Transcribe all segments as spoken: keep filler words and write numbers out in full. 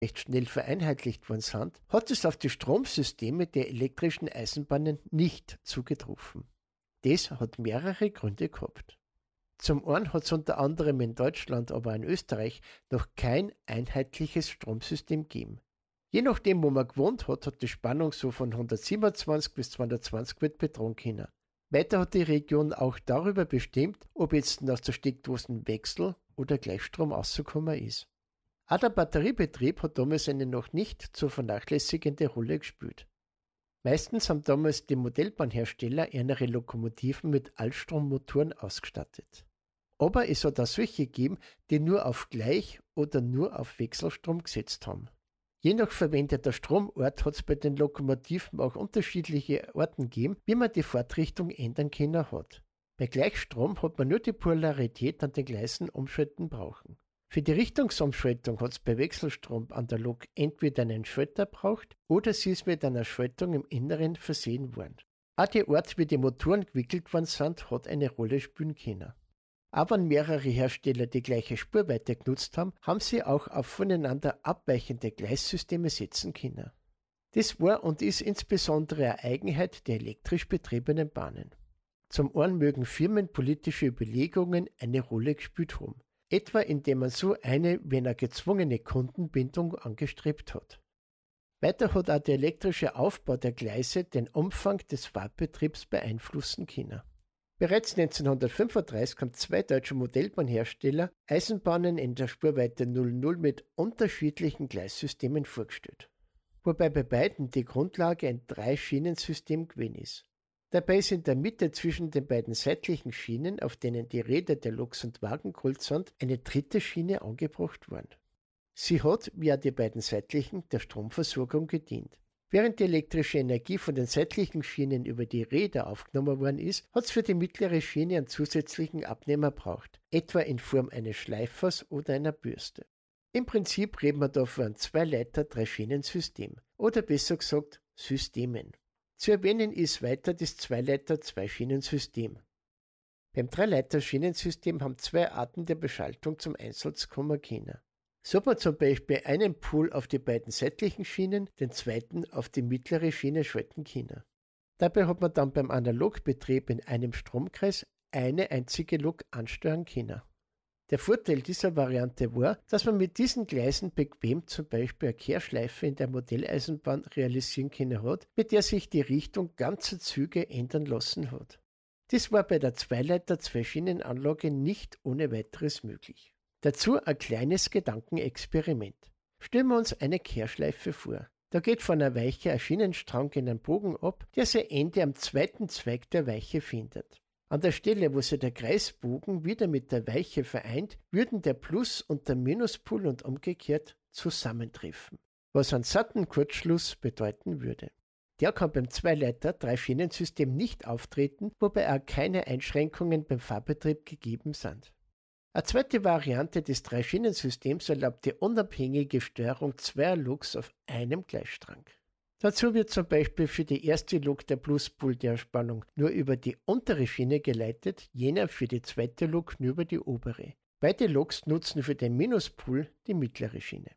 recht schnell vereinheitlicht worden sind, hat es auf die Stromsysteme der elektrischen Eisenbahnen nicht zugetroffen. Das hat mehrere Gründe gehabt. Zum einen hat es unter anderem in Deutschland, aber auch in Österreich noch kein einheitliches Stromsystem gegeben. Je nachdem, wo man gewohnt hat, hat die Spannung so von hundertsiebenundzwanzig bis zweihundertzwanzig Volt betragen können. Weiter hat die Region auch darüber bestimmt, ob jetzt aus der Steckdosen Wechsel- oder Gleichstrom rausgekommen ist. Auch der Batteriebetrieb hat damals eine noch nicht zu vernachlässigende Rolle gespielt. Meistens haben damals die Modellbahnhersteller ihre Lokomotiven mit Allstrommotoren ausgestattet. Aber es hat auch solche gegeben, die nur auf Gleich- oder nur auf Wechselstrom gesetzt haben. Je nach verwendeter Stromort hat es bei den Lokomotiven auch unterschiedliche Arten gegeben, wie man die Fahrtrichtung ändern können hat. Bei Gleichstrom hat man nur die Polarität an den Gleisen umschalten brauchen. Für die Richtungsumschaltung hat es bei Wechselstrom an der Lok entweder einen Schalter braucht oder sie ist mit einer Schaltung im Inneren versehen worden. Auch die Art, wie die Motoren gewickelt worden sind, hat eine Rolle spielen können. Auch wenn mehrere Hersteller die gleiche Spurweite genutzt haben, haben sie auch auf voneinander abweichende Gleissysteme setzen können. Das war und ist insbesondere eine Eigenheit der elektrisch betriebenen Bahnen. Zum einen mögen firmenpolitische Überlegungen eine Rolle gespielt haben, etwa indem man so eine, wenn eine gezwungene Kundenbindung angestrebt hat. Weiter hat auch der elektrische Aufbau der Gleise den Umfang des Fahrbetriebs beeinflussen können. Bereits neunzehnhundertfünfunddreißig haben zwei deutsche Modellbahnhersteller Eisenbahnen in der Spurweite null null mit unterschiedlichen Gleissystemen vorgestellt, wobei bei beiden die Grundlage ein Drei-Schienen-System gewesen ist. Dabei ist in der Mitte zwischen den beiden seitlichen Schienen, auf denen die Räder der Loks und Wagen gerollt sind, eine dritte Schiene angebracht worden. Sie hat, wie auch die beiden seitlichen, der Stromversorgung gedient. Während die elektrische Energie von den seitlichen Schienen über die Räder aufgenommen worden ist, hat es für die mittlere Schiene einen zusätzlichen Abnehmer braucht, etwa in Form eines Schleifers oder einer Bürste. Im Prinzip reden wir da von einem Zwei-Leiter-Drei-Schienen-System oder besser gesagt Systemen. Zu erwähnen ist weiter das Zwei-Leiter-Zwei-Schienen-System. Beim Drei-Leiter-Schienensystem haben zwei Arten der Beschaltung zum Einsatz kommen können. So hat man zum Beispiel einen Pol auf die beiden seitlichen Schienen, den zweiten auf die mittlere Schiene schalten können. Dabei hat man dann beim Analogbetrieb in einem Stromkreis eine einzige Lok ansteuern können. Der Vorteil dieser Variante war, dass man mit diesen Gleisen bequem zum Beispiel eine Kehrschleife in der Modelleisenbahn realisieren können hat, mit der sich die Richtung ganzer Züge ändern lassen hat. Dies war bei der Zwei-Leiter-Zwei-Schienen-Anlage nicht ohne weiteres möglich. Dazu ein kleines Gedankenexperiment. Stellen wir uns eine Kehrschleife vor. Da geht von einer Weiche ein Schienenstrang in einen Bogen ab, der sein Ende am zweiten Zweig der Weiche findet. An der Stelle, wo sich der Kreisbogen wieder mit der Weiche vereint, würden der Plus- und der Minuspol und umgekehrt zusammentreffen, was einen satten Kurzschluss bedeuten würde. Der kann beim Zwei-Leiter-Drei-Schienen-System nicht auftreten, wobei auch keine Einschränkungen beim Fahrbetrieb gegeben sind. Eine zweite Variante des Drei-Schienen-Systems erlaubt die unabhängige Steuerung zweier Loks auf einem Gleisstrang. Dazu wird zum Beispiel für die erste Lok der Pluspol der Spannung nur über die untere Schiene geleitet, jener für die zweite Lok nur über die obere. Beide Loks nutzen für den Minuspol die mittlere Schiene.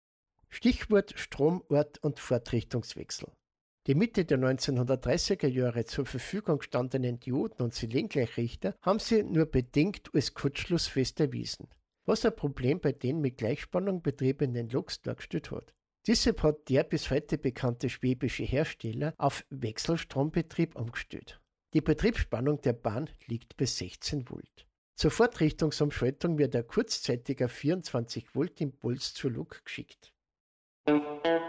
Stichwort Stromort und Fahrtrichtungswechsel. Die Mitte der neunzehnhundertdreißiger Jahre zur Verfügung gestandenen Dioden und Selengleichrichter haben sie nur bedingt als kurzschlussfest erwiesen, was ein Problem bei den mit Gleichspannung betriebenen Loks dargestellt hat. Deshalb hat der bis heute bekannte schwäbische Hersteller auf Wechselstrombetrieb umgestellt. Die Betriebsspannung der Bahn liegt bei sechzehn Volt. Zur Fahrtrichtungsumschaltung wird ein kurzzeitiger vierundzwanzig Volt Impuls zur Lok geschickt.